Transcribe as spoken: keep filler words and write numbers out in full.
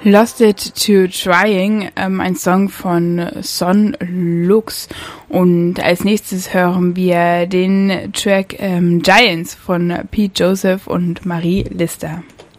Lost It to Trying, ähm, ein Song von Son Lux. Und als nächstes hören wir den Track ähm, Giants von Pete Joseph und Marie Lister.